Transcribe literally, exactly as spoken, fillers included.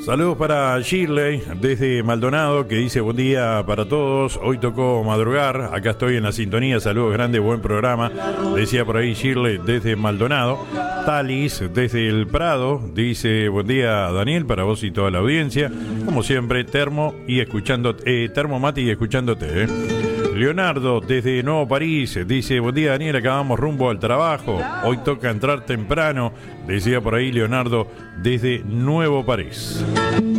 Saludos para Shirley desde Maldonado, que dice buen día para todos. Hoy tocó madrugar, acá estoy en la sintonía. Saludos grandes, buen programa. Decía por ahí Shirley desde Maldonado. Talis desde el Prado dice buen día Daniel, para vos y toda la audiencia. Como siempre, termo y escuchando, eh, termo mate y escuchándote. Eh. Leonardo desde Nuevo París dice buen día Daniel, acá vamos rumbo al trabajo. Hoy toca entrar temprano. Decía por ahí Leonardo desde Nuevo París.